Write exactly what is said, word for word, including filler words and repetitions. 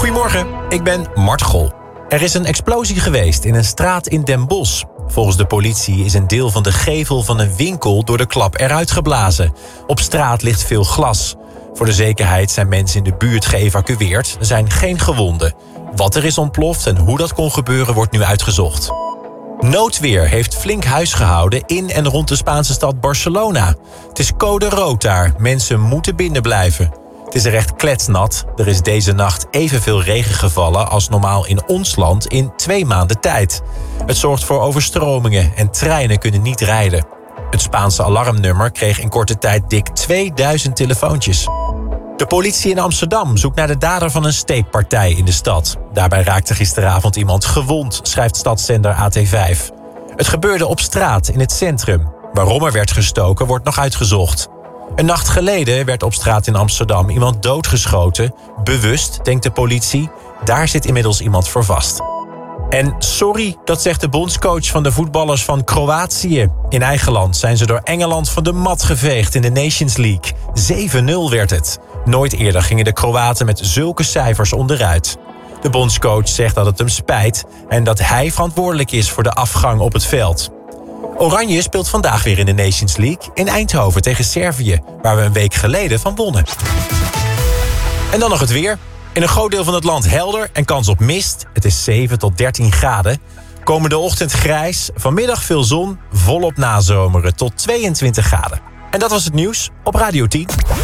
Goedemorgen, ik ben Mart Gol. Er is een explosie geweest in een straat in Den Bosch. Volgens de politie is een deel van de gevel van een winkel door de klap eruit geblazen. Op straat ligt veel glas. Voor de zekerheid zijn mensen in de buurt geëvacueerd. Er zijn geen gewonden. Wat er is ontploft en hoe dat kon gebeuren wordt nu uitgezocht. Noodweer heeft flink huis gehouden in en rond de Spaanse stad Barcelona. Het is code rood daar. Mensen moeten binnen blijven. Het is er echt kletsnat. Er is deze nacht evenveel regen gevallen als normaal in ons land in twee maanden tijd. Het zorgt voor overstromingen en treinen kunnen niet rijden. Het Spaanse alarmnummer kreeg in korte tijd dik tweeduizend telefoontjes. De politie in Amsterdam zoekt naar de dader van een steekpartij in de stad. Daarbij raakte gisteravond iemand gewond, schrijft stadszender A T vijf. Het gebeurde op straat in het centrum. Waarom er werd gestoken wordt nog uitgezocht. Een nacht geleden werd op straat in Amsterdam iemand doodgeschoten. Bewust, denkt de politie. Daar zit inmiddels iemand voor vast. En sorry, dat zegt de bondscoach van de voetballers van Kroatië. In eigen land zijn ze door Engeland van de mat geveegd in de Nations League. zeven nul werd het. Nooit eerder gingen de Kroaten met zulke cijfers onderuit. De bondscoach zegt dat het hem spijt en dat hij verantwoordelijk is voor de afgang op het veld. Oranje speelt vandaag weer in de Nations League in Eindhoven tegen Servië, waar we een week geleden van wonnen. En dan nog het weer. In een groot deel van het land helder en kans op mist. Het is zeven tot dertien graden. Komende ochtend grijs, vanmiddag veel zon, volop nazomeren tot tweeëntwintig graden. En dat was het nieuws op Radio tien.